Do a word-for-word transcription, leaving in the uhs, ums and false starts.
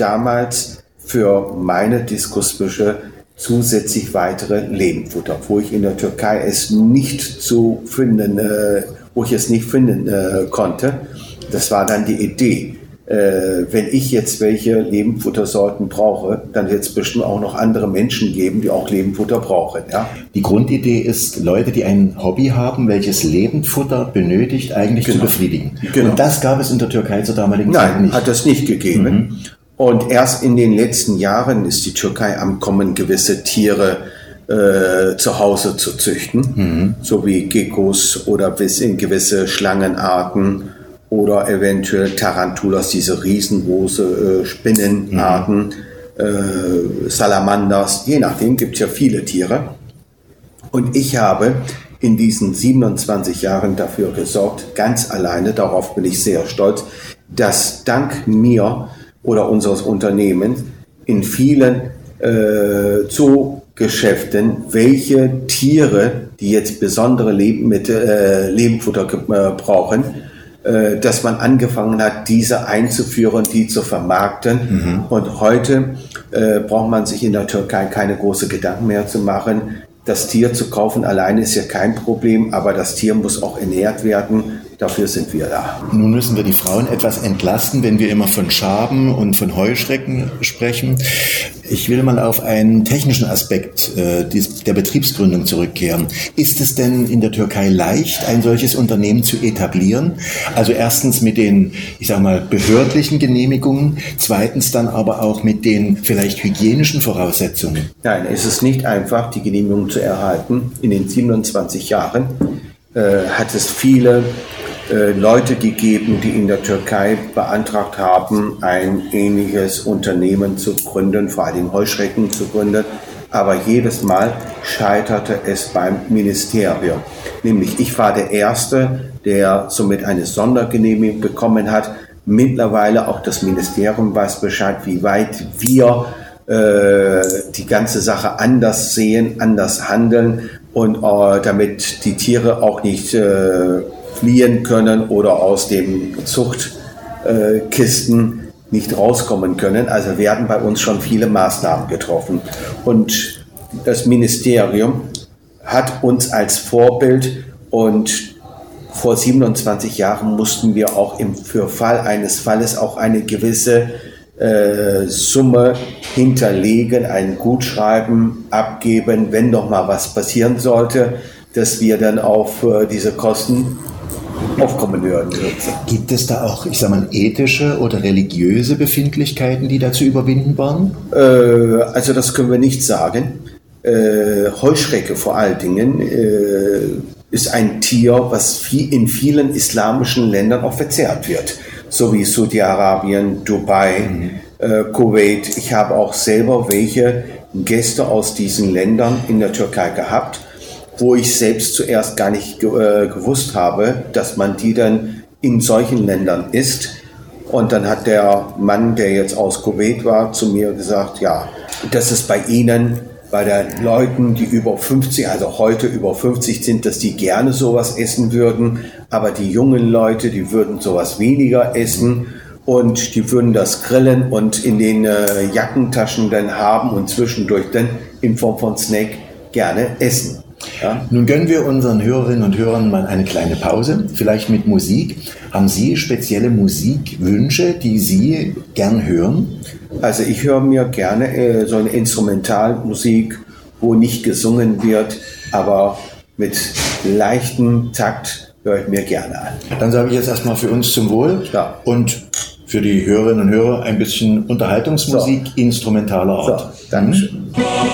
damals für meine Diskusbüsche zusätzlich weitere Lebenfutter, wo ich in der Türkei es nicht zu finden, äh, wo ich es nicht finden äh, konnte. Das war dann die Idee. Äh, wenn ich jetzt welche Lebenfuttersorten brauche, dann wird es bestimmt auch noch andere Menschen geben, die auch Lebenfutter brauchen. Ja? Die Grundidee ist, Leute, die ein Hobby haben, welches Lebendfutter benötigt, eigentlich genau. zu befriedigen. Genau. Und das gab es in der Türkei zur damaligen Nein, Zeit nicht. Nein, hat es nicht gegeben. Mhm. Und erst in den letzten Jahren ist die Türkei am Kommen, gewisse Tiere äh, zu Hause zu züchten, mhm. so wie Geckos oder gewisse Schlangenarten oder eventuell Tarantulas, diese riesengroße äh, Spinnenarten, mhm. äh, Salamanders, je nachdem, gibt es ja viele Tiere. Und ich habe in diesen siebenundzwanzig Jahren dafür gesorgt, ganz alleine, darauf bin ich sehr stolz, dass dank mir oder unseres Unternehmens in vielen äh, Zoogeschäften, welche Tiere, die jetzt besondere Leben mit, äh, Lebenfutter äh, brauchen, dass man angefangen hat, diese einzuführen, die zu vermarkten. Mhm. Und heute äh, braucht man sich in der Türkei keine großen Gedanken mehr zu machen. Das Tier zu kaufen alleine ist ja kein Problem, aber das Tier muss auch ernährt werden. Dafür sind wir da. Nun müssen wir die Frauen etwas entlasten, wenn wir immer von Schaben und von Heuschrecken sprechen. Ich will mal auf einen technischen Aspekt äh, der Betriebsgründung zurückkehren. Ist es denn in der Türkei leicht, ein solches Unternehmen zu etablieren? Also erstens mit den, ich sage mal, behördlichen Genehmigungen, zweitens dann aber auch mit den vielleicht hygienischen Voraussetzungen. Nein, es ist nicht einfach, die Genehmigung zu erhalten. In den siebenundzwanzig Jahren äh, hat es viele Leute gegeben, die in der Türkei beantragt haben, ein ähnliches Unternehmen zu gründen, vor allem Heuschrecken zu gründen. Aber jedes Mal scheiterte es beim Ministerium. Nämlich ich war der Erste, der somit eine Sondergenehmigung bekommen hat. Mittlerweile auch das Ministerium weiß Bescheid, wie weit wir äh, die ganze Sache anders sehen, anders handeln und äh, damit die Tiere auch nicht äh, fliehen können oder aus den Zuchtkisten äh, nicht rauskommen können. Also werden bei uns schon viele Maßnahmen getroffen. Und das Ministerium hat uns als Vorbild und vor siebenundzwanzig Jahren mussten wir auch im, für Fall eines Falles auch eine gewisse äh, Summe hinterlegen, ein Gutschreiben abgeben, wenn noch mal was passieren sollte, dass wir dann auf äh, diese Kosten aufkommen würden. Gibt es da auch, ich sag mal, ethische oder religiöse Befindlichkeiten, die da zu überwinden waren? Äh, also das können wir nicht sagen. Äh, Heuschrecke vor allen Dingen äh, ist ein Tier, was viel, in vielen islamischen Ländern auch verzehrt wird. So wie Saudi-Arabien, Dubai, mhm. äh, Kuwait. Ich habe auch selber welche Gäste aus diesen Ländern in der Türkei gehabt, wo ich selbst zuerst gar nicht ge- äh, gewusst habe, dass man die dann in solchen Ländern isst. Und dann hat der Mann, der jetzt aus Kuwait war, zu mir gesagt, ja, dass es bei Ihnen, bei den Leuten, die über fünfzig, also heute über fünfzig sind, dass die gerne sowas essen würden, aber die jungen Leute, die würden sowas weniger essen und die würden das grillen und in den äh, Jackentaschen dann haben und zwischendurch dann in Form von Snack gerne essen. Ja. Nun gönnen wir unseren Hörerinnen und Hörern mal eine kleine Pause, vielleicht mit Musik. Haben Sie spezielle Musikwünsche, die Sie gern hören? Also ich höre mir gerne äh, so eine Instrumentalmusik, wo nicht gesungen wird, aber mit leichtem Takt höre ich mir gerne an. Dann sage ich jetzt erstmal für uns zum Wohl ja. und für die Hörerinnen und Hörer ein bisschen Unterhaltungsmusik so. instrumentaler Art. So, Dankeschön.